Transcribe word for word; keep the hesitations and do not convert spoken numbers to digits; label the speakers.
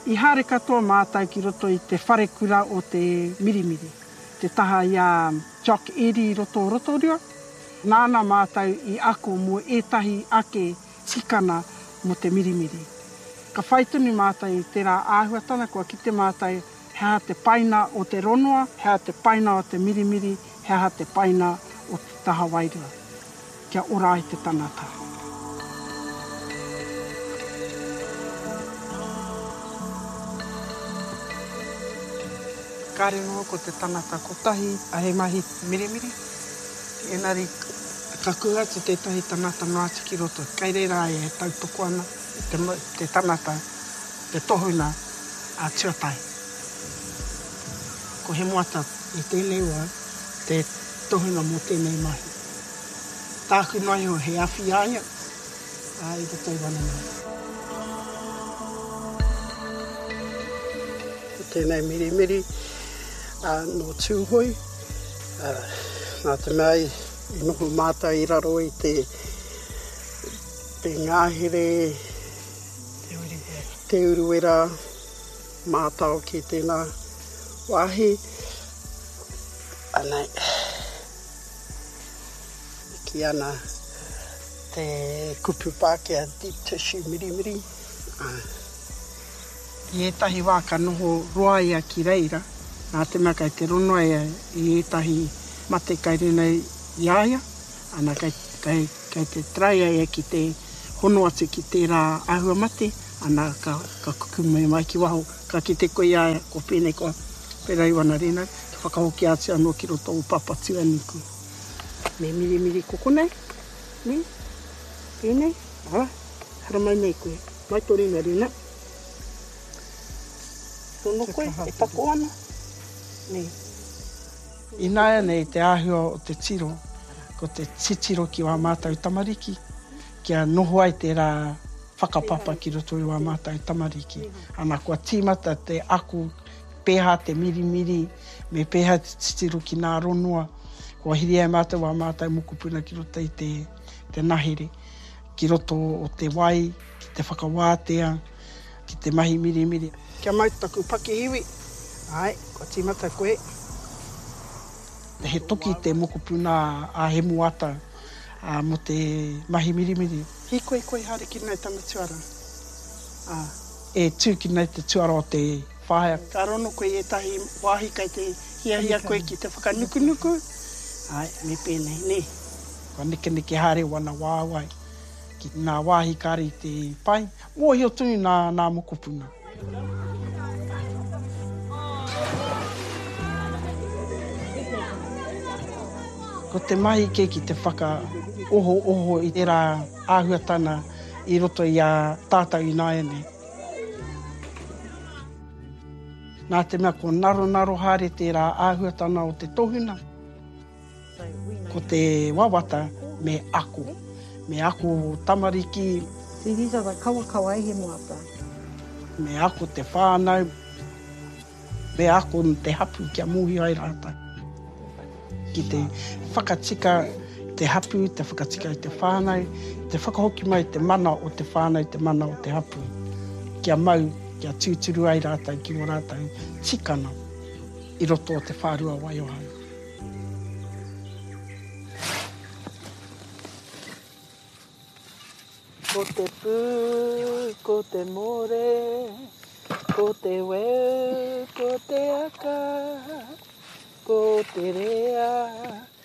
Speaker 1: I hare katoa mātai ki roto i te whare kura o te mirimiri. Te taha i a Jock Eri roto roto ria. Nāna mātai i ako mo ētahi ake tikana mo te mirimiri. Ka whaitunu mātai i tērā āhuatana kua ki te mātai hea te paina o te ronua, hea te paina o te mirimiri, hea te paina o te taha wairua. Kia ora i te tanata. Kāre noa ko te tanata kotahi, a he mahi mirimiri. Enari, ka kua te tētahi tanata noati ki roto. Kei reira e he tautoko ana, te, te tanata, te tohuna a tuatai. Ko he moata i tēnei ua, te tohuna mo tēnei mahi. Tāku noi ho he awhi aia, a i roto i wana mai. Ko tēnei mirimiri, Uh, no tūhoi, uh, nā te mea i noho mātai i raro i te, te ngāhere, te uruwera, mātao ki tēnā wāhi. Anei, ki ana te kupu Pākehā deep tissue mirimiri. Uh, I etahi wā ka noho roa ia ki reira. Nā te mea kai te ronoa ia i ētahi mate kai rinei i aia. Ana kai, kai, kai te traia ia ki te hono atu ki tērā āhua mate. Ana ka, ka kuku mai mai ki waho. Ka ki te koe i aia ko pēnei koa pērā iwana rinei. Ka whakahoki atu anō ki roto o papatua niku. Me miri miri koko nei. Me. Pēnei. Ara. Hara mai nei koe. Mai torina rina. Tono koe. E tako ana. Nei. I nāia nei te āhua o te tiro, ko te titiro ki wā mātou tamariki, kia noho ai tērā whakapapa ki roto i wā mātou tamariki. Ana kua tīmata te aku, pēhā te mirimiri, me pēhā te titiro ki nā ronua, kua hiri ai mātou wā mātou mokupuna ki roto i te, te nahere, ki roto o te wai, ki te whakawātea, ki te mahi mirimiri. Kia mautaku Pakihiwi. Ai, kua tīmata koe. He toki te mokopuna a he muata a mo te mahi mirimiri. Hi koe koe hare ki nei tana tuara. A, e tū ki nei te tuara o te whāia. Ka rono koe e tahi wāhi kai te hia hia koe ki te whakanukunuku. Ai, me pēnei, ne. Kua neke neke hare wana wāwai. Ki nā wāhi kāri te pai. Mō hio tū nā, nā mokopuna. Ko te mahi ke ki te whaka oho oho i tērā āhuatana i roto i a tātou i nāiane. Nā te mea ko naro naro hare tērā āhuatana o te tohuna. Ko te wawata me ako. Me ako tamariki.
Speaker 2: See, these are the kawa kawa he moata.
Speaker 1: Me ako te whānau. Me ako te hapu kia muhi ai rātai. Ki te whakatika te hapu, te whakatika i te whānau, te whakahoki mai te mana o te whānau, te mana o te hapu. Kia mau, kia tūturu ai rātai ki o rātai tikana i roto o te whārua waiohau. Ko te pū, ko te more, ko te weu, ko te aka, ko te rea,